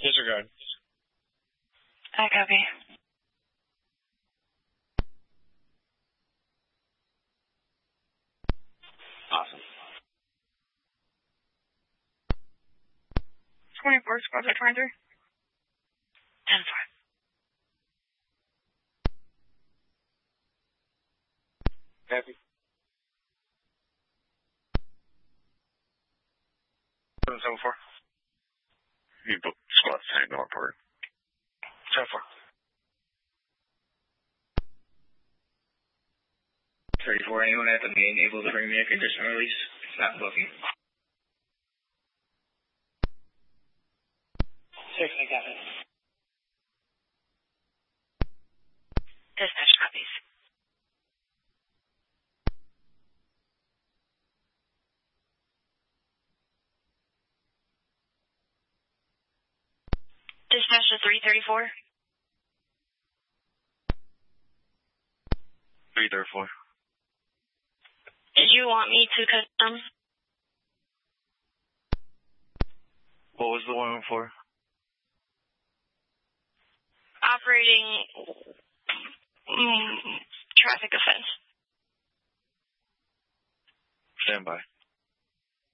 Disregard. I copy. Awesome. 24, squad by 23. 10-4. Happy. 774. You both squads hang no report. 7-4. 34, anyone at the main able to bring me a conditional release? It's not booking. 6, I got it. Dispatch copies. Dispatch to 334. 334. Did you want me to confirm? What was the one for? Operating traffic offense. Stand by.